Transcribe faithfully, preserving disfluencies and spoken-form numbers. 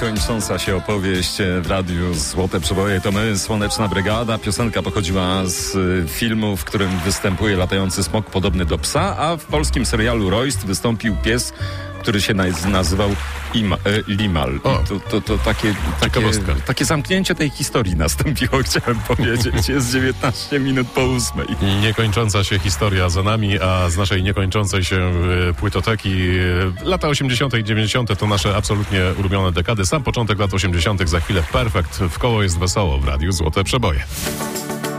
niekończąca się opowieść w radiu Złote Przeboje. To my, Słoneczna Brygada. Piosenka pochodziła z filmu, w którym występuje latający smok podobny do psa, a w polskim serialu Royst wystąpił pies, który się nazywał Ima, e, Limal. To, to, to takie, takie, takie zamknięcie tej historii nastąpiło, chciałem powiedzieć. Jest dziewiętnaście minut po ósmej. Niekończąca się historia za nami, a z naszej niekończącej się płytoteki lata osiemdziesiąte i dziewięćdziesiąte to nasze absolutnie ulubione dekady. Sam początek lat osiemdziesiątych za chwilę perfekt. W koło jest wesoło w radiu Złote Przeboje.